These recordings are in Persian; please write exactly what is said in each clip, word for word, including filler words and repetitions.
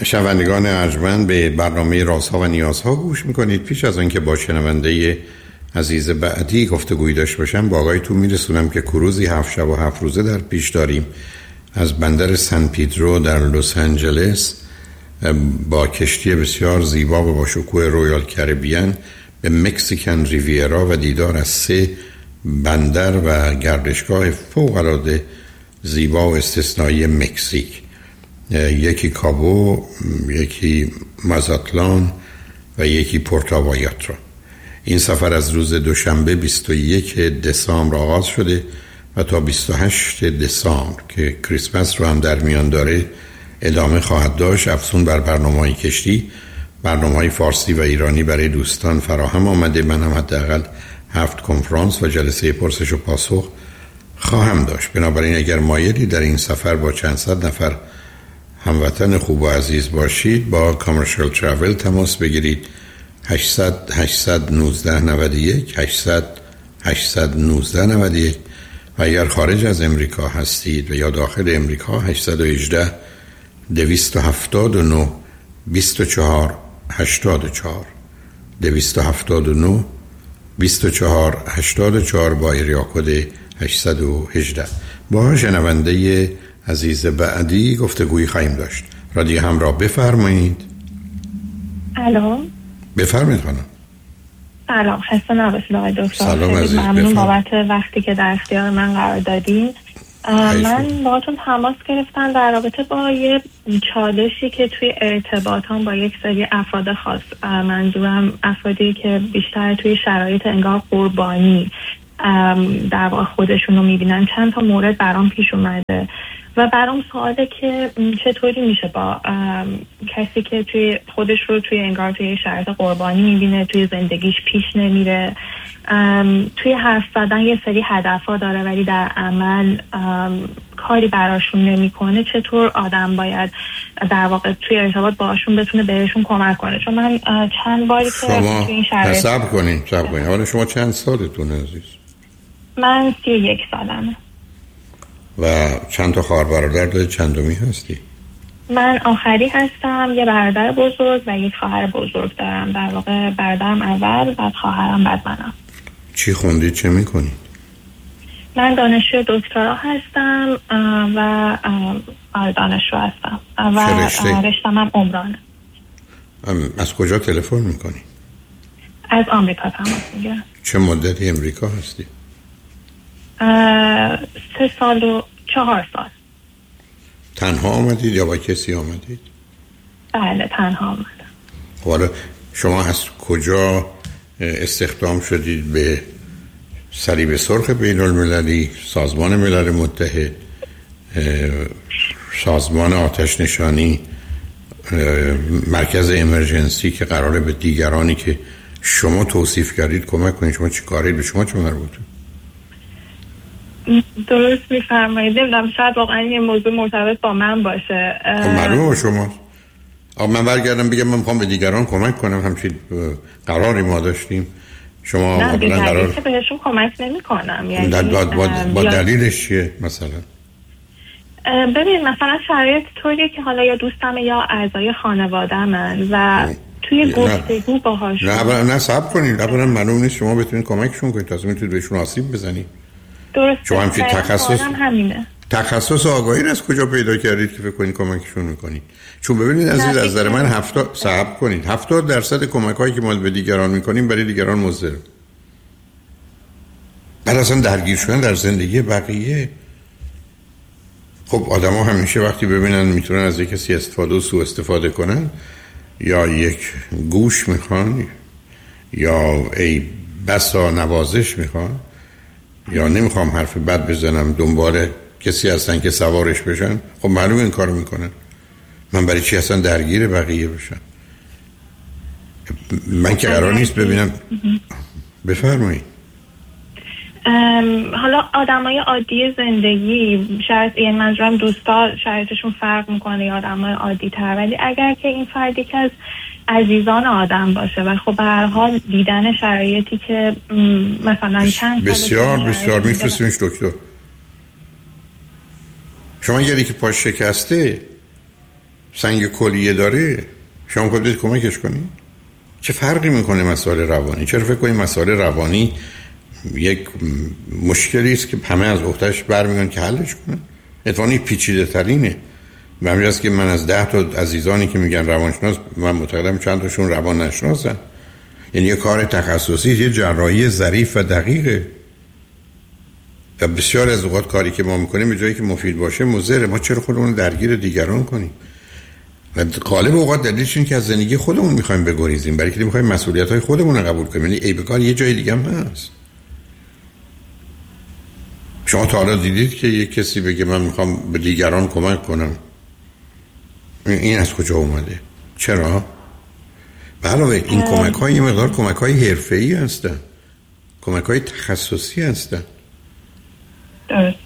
شنوندگان ارجمند به برنامه رازها و نیازها گوش میکنید. پیش از آنکه با شنونده عزیز بعدی گفتگوی داشته باشم با آقایتون میرسونم که کروزی هفت شب و هفت روزه در پیش داریم از بندر سن پیدرو در لس آنجلس با کشتی بسیار زیبا و با شکوه رویال کربیان به مکزیکن ریویرا و دیدار از سه بندر و گردشگاه فوق العاده زیبا و استثنایی مکزیک، یکی کابو، یکی مازاتلان و یکی پورتاوایاترا. این سفر از روز دوشنبه بیست و یک دسامبر آغاز شده و تا بیست و هشت دسامبر که کریسمس رو هم در میان داره ادامه خواهد داشت. افزون بر برنامه‌های کشتی برنامه‌های فارسی و ایرانی برای دوستان فراهم آمده. من هم حداقل هفت کنفرانس و جلسه پرسش و پاسخ خواهم داشت. بنابراین اگر مایلی در این سفر با چند صد نفر هموطن خوب و عزیز باشید با کامرشال تراول تماس بگیرید. هشتصد هشتصد و نوزده نود و یک هشتصد هشتصد و نوزده نود و یک و اگر خارج از امریکا هستید و یا داخل امریکا هشتصد و هجده دویست و هفتاد و نه بیست و چهار هشتاد و چهار دویست و هفتاد و نه بیست و چهار هشتاد و چهار با ایریا کد هشتصد و هجده. با شنونده عزیز بعدی گفتگویی خواهیم داشت. رادیو همراه، بفرمایید. الو، بفرمایید خانم. سلام، خسته نباشید آقای دکتر. سلام عزیز، ممنون بابت وقتی که در اختیار من قرار دادین. من باهاتون تماس گرفتم در رابطه با یه چالشی که توی ارتباطام با یک سری افراد خاص، منظورم افرادی که بیشتر توی شرایط انگار قربانی در واقع خودشون رو میبینن، چند تا مورد برام پیش اومده و برام سواله که چطوری میشه با کسی که توی خودش رو توی انگار توی شرایط قربانی میبینه، توی زندگیش پیش نمیره، توی حرف زدن یه سری هدفها داره ولی در عمل کاری براشون نمیکنه، چطور آدم باید در واقع توی ارتباط باشون بتونه بهشون کمک کنه؟ چون من چند باری که توی این شرایط صبر کنین صبر کنین حالا شما چند سالتونه عزیز؟ من سی و یک سالمه. و چند تا خواهر برادر داری؟ چندمی هستی؟ من آخری هستم، یه برادر بزرگ و یک خواهر بزرگ دارم. در واقع برادرم اول، بعد خواهرم، بعد منم. چی خوندی؟ چه میکنی؟ من دانشجو دکترا هستم و دانشجو هستم و رشتم هم عمرانه. از کجا تلفن میکنی؟ از آمریکا تماس میگیرم. چه مدتی امریکا هستی؟ سه سال و چهار سال. تنها آمدید یا با کسی آمدید؟ بله تنها آمدم. حالا شما از کجا استخدام شدید به صلیب سرخ بین المللی، سازمان ملل متحد، سازمان آتش نشانی، مرکز امرجنسی که قراره به دیگرانی که شما توصیف کردید کمک کنید؟ شما چی کارید؟ به شما چه مربوطه؟ درست میفرمایید. نمیدونم شاید واقعا یه موضوع مرتبط با من باشه. معلومه با شماست. من برگردم بگم من میخوام به دیگران کمک کنم، همچین قراری ما داشتیم. شما نه دیگه قرار که بهشون کمک نمی کنم. یعنی با, با, با دلیلش چیه مثلا؟ ببین مثلا شرایط طوریه که حالا یا دوستم یا اعضای خانواده من و توی گفتگو باهاشون نه نه صبر کنید. اولا معلوم نیست شما بتونید کمکشون کنید، تازه میتونید بهشون آسیب بزنید. درسته. شما هم تخصص همینه. تخصص آگاهی رو از کجا پیدا کردید که فکر کنید کمکشون میکنید؟ چون ببینید عزیز، از نظر من هفتاد صبر کنید هفتاد درصد کمک هایی که ما به دیگران میکنیم برای دیگران مضر. بعد اصلا درگیر شدن در زندگی بقیه. خب آدم ها همیشه وقتی ببینن میتونن از یک کسی استفاده و سوء استفاده کنن، یا یک گوش میخوان یا ای بسا نوازش میخوان، یا نمیخوام حرف بد بزنم دنبال کسی هستن که سوارش بشن، خب معلوم این کارو میکنن. من برای چی اصلا درگیر بقیه بشن؟ من که قرار نیست ببینم. بفرمایید. حالا آدمای عادی زندگی شاید، یعنی منظورم دوستا شرایطشون فرق میکنه یا آدمای عادی تر، ولی اگر که این فردی که از عزیزان آدم باشه و خب به هر حال دیدن شرایطی که مثلا چند بسیار بسیار میفرستیمش دکتر. شما یکی که پاش شکسته سنگ کلیه داره شما خودت کمکش کنید؟ چه فرقی میکنه مسائل روانی؟ چرا فکر کنید مسائل روانی یک مشکلی است که همه از عهده‌اش برمیان که حلش کنن؟ اتفاقی پیچیده ترینه. به همین جاست که من از ده تا عزیزانی که میگن روانشناس، من معتقدم چند تاشون روان نشناسن. یعنی یه کار تخصصی، یه جراحی ظریف و دقیقه و بسیار از اوقات کاری که ما میکنیم به جایی که مفید باشه مضره. ما چرا خودمون درگیر دیگران کنیم؟ و غالب اوقات دلیلش اینه که از زندگی خودمون میخوایم بگریزیم، برای اینکه میخوایم مسئولیت‌های خودمون رو قبول کنیم. یعنی ای بکار یه جای دیگه هم هست. شما تا حالا دیدید که یه کسی بگه من میخوام به دیگران کمک کنم؟ این از کجا اومده؟ چرا؟ به علاوه این کمک های یه مقدار کمک های حرفه‌ای هستن، کمک های تخصصی هستن. درست.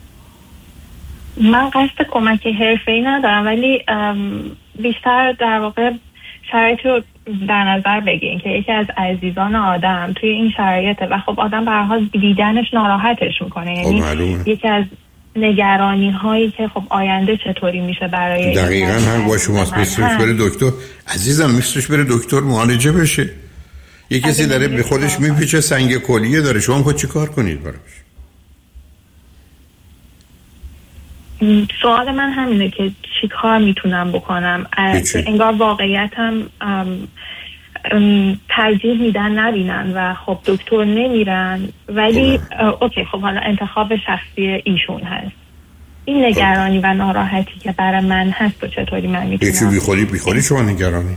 من قصد کمک حرفه‌ای ندارم، ولی بیشتر در واقع شرایطی رو در نظر بگیرین که یکی از عزیزان آدم توی این شرایطه و خب آدم به هر حال دیدنش ناراحتش میکنه. یعنی یکی از نگرانی هایی که خب آینده چطوری میشه برای دقیقاً هم با شماست. میسترش بره دکتر عزیزم، میسترش بره دکتر معالجه بشه. یه کسی داره به خودش میپیچه سنگ کلیه داره، شما خود چی کار کنید براش؟ سوال من همینه که چی کار میتونم بکنم. انگار واقعیتم ترجیح میدن نبینن و خب دکتر نمیرن، ولی اوکی خب حالا انتخاب شخصی ایشون هست. این نگرانی و ناراحتی که برای من هست و چطوری من میتونم؟ یکی بیخوری بیخوری شما نگرانی؟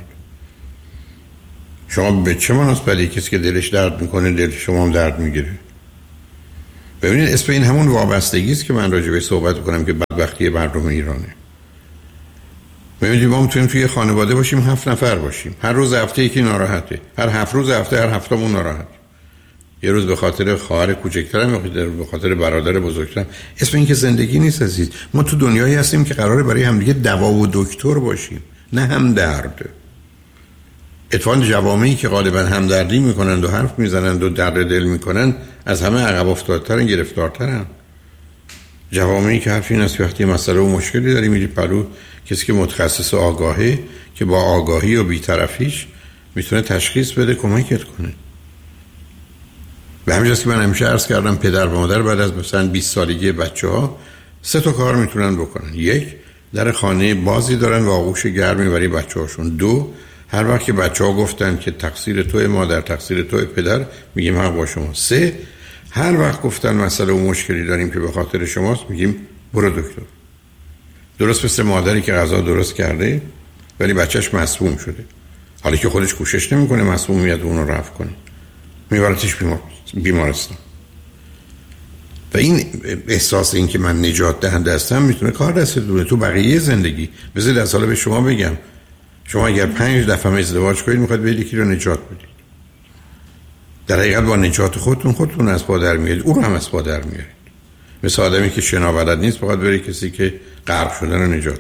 شما به چه مناسبتی کسی که دلش درد میکنه دل شما هم درد میگیره؟ ببینید اسم این همون وابستگی است که من راجع به صحبت کنم که بدبختی مردم ایرانه. ببینید ما میتونیم توی خانواده باشیم، هفت نفر باشیم، هر روز هفته یکی ناراحته، هر هفت روز هفته هر هفتمون ناراحت. یه روز به خاطر خواهر کوچکترم، به خاطر برادر بزرگترم. اسم این که زندگی نیست عزیز. ما تو دنیایی هستیم که قراره برای همدیگه دوا و دکتر باشیم، نه هم درد. اتفاقاً جوامعی که غالبا همدردی میکنند و حرف میزنند و درد دل میکنند از همه عقب افتادترن، گرفتارترن. جوامعی که حرف این است وقتی مسئله و مشکلی داری میری پلو کسی که متخصص آگاهی که با آگاهی و بی‌طرفیش میتونه تشخیص بده، کمکت کنه. به همین جاست که من همیشه عرض کردم پدر و مادر بعد از مثلا بیست سالگی بچه‌ها سه تا کار میتونن بکنن. یک، در خانه بازی دارن و آغوش گرمی برای بچه‌هاشون. دو، هر وقت که بچه‌ها گفتن که تقصیر توی مادر، تقصیر توی پدر، میگیم حق با شما. سه، هر وقت گفتن مسئله و مشکلی داریم که به خاطر شماست، میگیم برو دکتر. درست مثل مادری که غذا درست کرده ولی بچهش مسموم شده، حالا که خودش کوشش نمیکنه مسمومیت اون رو رفع کنه، میبرتش بیمار... بیمارستان. و این احساس این که من نجات دهنده هستم میتونه کار دست دونه تو بقیه زندگی. بذارید از حالا به شما بگم، شما اگر پنج دفعه ازدواج کنید میخواد به یکی رو نجات بدید، در حقیقت با نجات خودتون خودتون از پا در میارید، او رو هم از پا در میارید. مثل آدمی که شنا بلد نیست فقط بره کسی که غرق شدن رو نجات بده،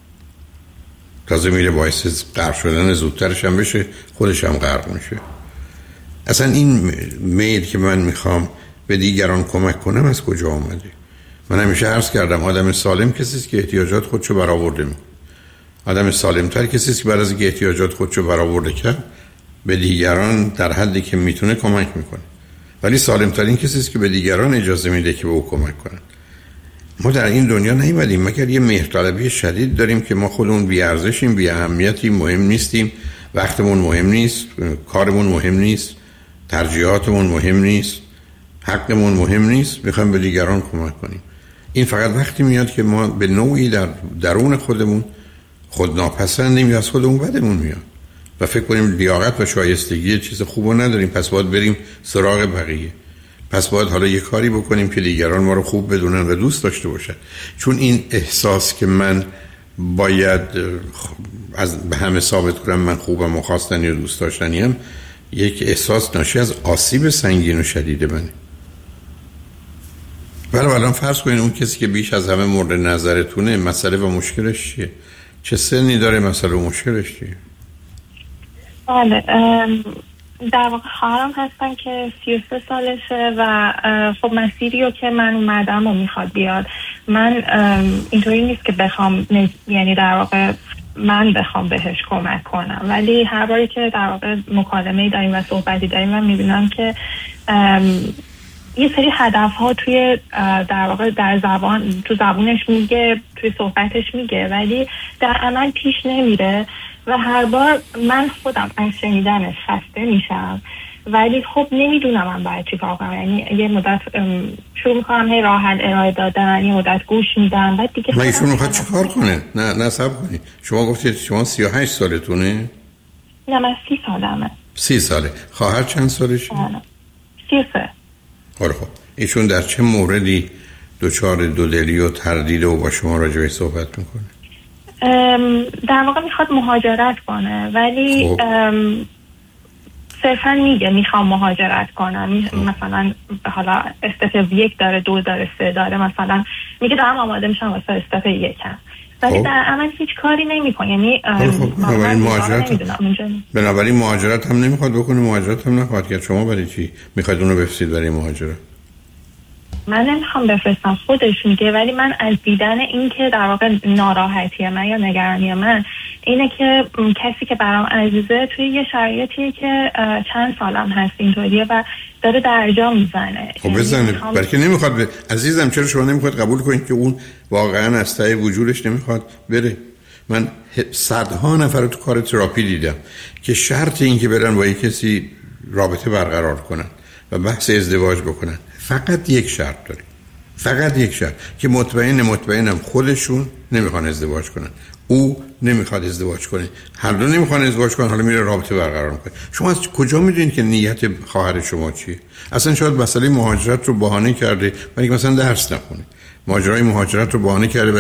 تازه میره باعث غرق شدن زودترش هم بشه، خودش هم غرق میشه. اصلا این میل که من میخوام به دیگران کمک کنم از کجا آمده؟ من همیشه عرض کردم آدم سالم کسی است که احتیاجات خودشو برآورده میکنه. آدم سالمتر کسی است که بعد از اینکه احتیاجات خودشو برآورده کرد به دیگران در حدی که میتونه کمک میکنه. ولی سالمترین کسی است که به دیگران اجازه میده که به او کمک کنن. ما در این دنیا نیومدیم مگر یه مهرطلبی شدید داریم که ما خودمون بی ارزشیم، بی اهمیتی، مهم نیستیم، وقتمون مهم نیست، کارمون مهم نیست، ترجیحاتمون مهم نیست، حقمون مهم نیست، میخوایم به دیگران کمک کنیم. این فقط وقتی میاد که ما به نوعی در درون خودمون خودناپسندیم یا از خودمون بدمون میاد و فکر کنیم لیاقت و شایستگی چیز خوبو نداریم، پس باید بریم سراغ بقیه، پس باید حالا یه کاری بکنیم که دیگران ما رو خوب بدونن و دوست داشته باشن. چون این احساس که من باید از به همه ثابت کنم من خوبم و خواستنی و دوست داشتنیم، یک احساس ناشی از آسیب سنگین و شدید منه. ولی الان فرض کنین اون کسی که بیش از همه مورد نظرتونه مسئله و مشکلش چیه؟ چه سنی داره، مسئله و مشکلش چیه؟ بله، در واقع خواهرم هستن که سی و سه سالشه و خب مسیری رو که من اومدم و میخواد بیاد. من اینطوری نیست که بخوام، یعنی در واقع من بخوام بهش کمک کنم. ولی هر باری که در واقع مکالمه داریم و صحبتی داریم من میبینم که یه سری هدف ها توی در واقع در زبان تو زبونش میگه، توی صحبتش میگه، ولی در عمل پیش نمیره و هر بار من خودم از شنیدنش خسته میشم، ولی خب نمیدونم من باید چی کار کنم. یعنی یه مدت شروع میکنم هی راه حل ارائه دادن، یه مدت گوش میدم، بعد دیگه من ایشون میخواد چی کار کنه؟ نه نه صبر کنید. شما گفتید شما سی و هشت سالتونه؟ نه من سی سالمه. سی ساله. خواهر چند سالشه؟ سی و سه. آره خب ایشون در چه موردی دچار دودلی و تردید و با شما راجع به صحبت میکنه؟ در واقع میخواد مهاجرت کنه، ولی صرفا میگه میخوام مهاجرت کنم. مثلا حالا استپ یک داره، دو داره، سه داره، مثلا میگه دارم آماده میشم واسه استپ یکم، ولی در عمل هیچ کاری نمیکنه. یعنی بنابراین مهاجرت بنابراین مهاجرت هم نمیخواد بکنه، مهاجرت هم نخواهد کرد. شما برای چی میخواید اونو بفرستید برای مهاجرت؟ من نمیخوام بفرستم، خودش میگه، ولی من از دیدن این که در واقع ناراحتی من یا نگرانی من اینه که کسی که برام عزیزه توی یه شرایطیه که چند سالم هست اینطوریه و داره درجا میزنه. خب بزنه، برای که نمیخواد ب... عزیزم چرا شما نمیخواد قبول کنید که اون واقعا از ته وجودش نمیخواد بره؟ من صدها نفر رو تو کار تراپی دیدم که شرط این که برن با یک کسی رابطه برقرار کنن و بحث ازدواج بکنن فقط یک شرط داره، فقط یک شرط که مطمئن مطمئنم خودشون نمیخوان ازدواج کنن، او نمیخواد ازدواج کنه، هر دو نمیخوان ازدواج کنن، حالا میره رابطه برقرار میکنه. شما از کجا میدونید که نیت خواهر شما چیه؟ اصلا شاید مسئله مهاجرت رو بهانه کرده برای اینکه مثلا درس نخونه، ماجرای مهاجرت رو بهانه کرده